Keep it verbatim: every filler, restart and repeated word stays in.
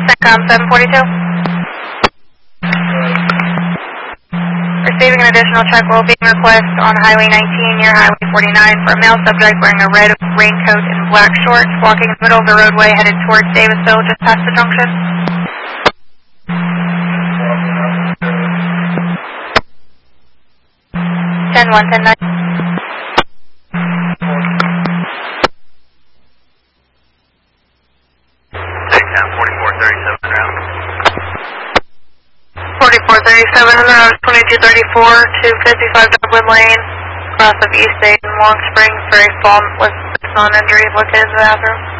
CENTCOM seven forty-two. Receiving an additional check will be request on Highway nineteen near Highway forty-nine for a male subject wearing a red raincoat and black shorts, walking in the middle of the roadway headed towards Davisville just past the junction. ten one, ten nine. forty-four thirty-seven around. forty-four thirty-seven, twenty-two thirty-four to fifty-five Dublin Lane, cross of East eight in Long Spring for a fall with non-injuries located in the bathroom.